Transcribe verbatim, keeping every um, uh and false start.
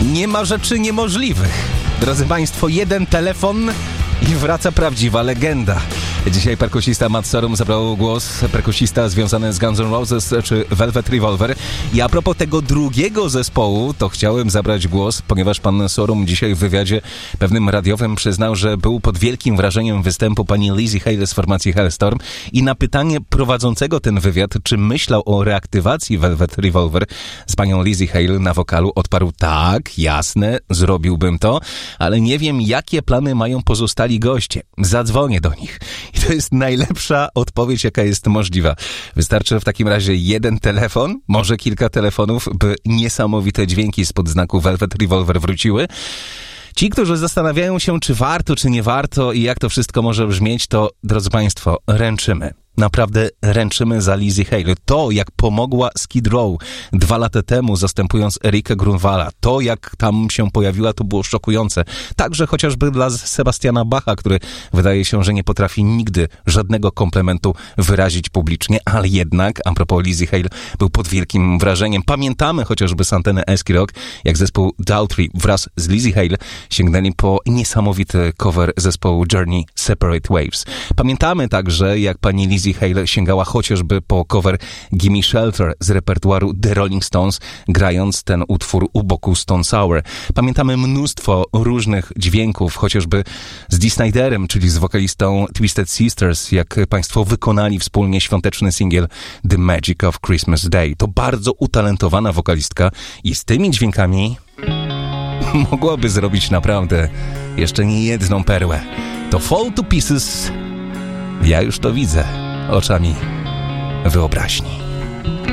Nie ma rzeczy niemożliwych. Drodzy Państwo, jeden telefon i wraca prawdziwa legenda. Dzisiaj perkusista Matt Sorum zabrał głos, perkusista związany z Guns N' Roses czy Velvet Revolver. I a propos tego drugiego zespołu, to chciałem zabrać głos, ponieważ pan Sorum dzisiaj w wywiadzie pewnym radiowym przyznał, że był pod wielkim wrażeniem występu pani Lizzy Hale z formacji Halestorm i na pytanie prowadzącego ten wywiad, czy myślał o reaktywacji Velvet Revolver z panią Lizzy Hale na wokalu, odparł: tak, jasne, zrobiłbym to, ale nie wiem, jakie plany mają pozostali goście. Zadzwonię do nich. I to jest najlepsza odpowiedź, jaka jest możliwa. Wystarczy w takim razie jeden telefon, może kilka telefonów, by niesamowite dźwięki spod znaku Velvet Revolver wróciły. Ci, którzy zastanawiają się, czy warto, czy nie warto i jak to wszystko może brzmieć, to, drodzy Państwo, ręczymy. Naprawdę ręczymy za Lizzy Hale. To, jak pomogła Skid Row dwa lata temu, zastępując Erika Grunwalda, to, jak tam się pojawiła, to było szokujące. Także chociażby dla Sebastiana Bacha, który wydaje się, że nie potrafi nigdy żadnego komplementu wyrazić publicznie, ale jednak, a propos Lizzy Hale, był pod wielkim wrażeniem. Pamiętamy chociażby z anteny Eski Rock, jak zespół Daughtry wraz z Lizzy Hale sięgnęli po niesamowity cover zespołu Journey Separate Waves. Pamiętamy także, jak pani Lizzy Hale sięgała chociażby po cover Gimme Shelter z repertuaru The Rolling Stones, grając ten utwór u boku Stone Sour. Pamiętamy mnóstwo różnych dźwięków, chociażby z Dee Sniderem, czyli z wokalistą Twisted Sisters, jak Państwo wykonali wspólnie świąteczny singiel The Magic of Christmas Day. To bardzo utalentowana wokalistka i z tymi dźwiękami mogłaby zrobić naprawdę jeszcze nie jedną perłę. To Fall to Pieces. Ja już to widzę oczami wyobraźni.